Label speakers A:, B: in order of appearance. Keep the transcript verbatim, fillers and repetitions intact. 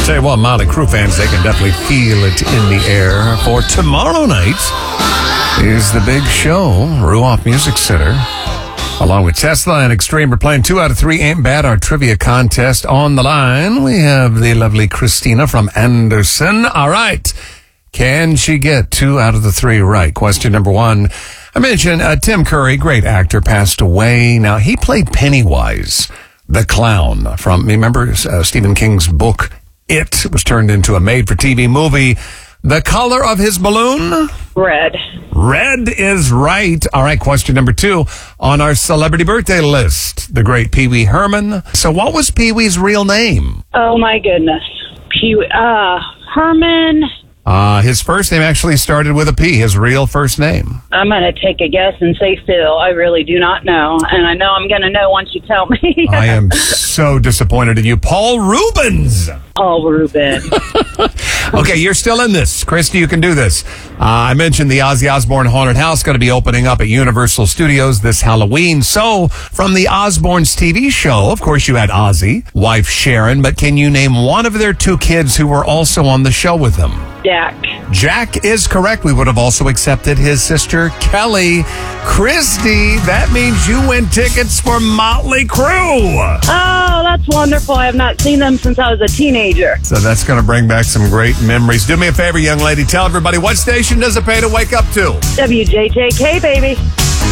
A: Tell you what, Motley Crue fans, they can definitely feel it in the air. For tomorrow night is the big show, Ruoff Music Center. Along with Tesla and Extreme, we're playing two out of three Ain't Bad, our trivia contest. On the line, we have the lovely Christina from Anderson. All right. Can she get two out of the three right? Question number one. I mentioned uh, Tim Curry, great actor, passed away. Now, he played Pennywise, the clown, from, remember uh, Stephen King's book, It was turned into a made-for-T V movie. The color of his balloon?
B: Red.
A: Red is right. All right, question number two. On our celebrity birthday list, the great Pee Wee Herman. So what was Pee Wee's real name?
B: Oh, my goodness. Pee Wee, uh, Herman.
A: Uh, his first name actually started with a P, his real first name.
B: I'm going to take a guess and say Phil. I really do not know. And I know I'm going to know once you tell me.
A: I am so disappointed in you. Paul Rubens.
B: Paul Rubin.
A: Okay, you're still in this. Christy, you can do this. Uh, I mentioned the Ozzy Osbourne Haunted House going to be opening up at Universal Studios this Halloween. So, from the Osbournes T V show, of course you had Ozzy, wife Sharon, but can you name one of their two kids who were also on the show with them?
B: Jack.
A: Jack is correct. We would have also accepted his sister, Kelly. Christy, that means you win tickets for Motley Crue.
B: Oh, that's wonderful. I have not seen them since I was a teenager.
A: So that's going to bring back some great memories. Do me a favor, young lady. Tell everybody, what station does it pay to wake up to?
B: W J J K, baby.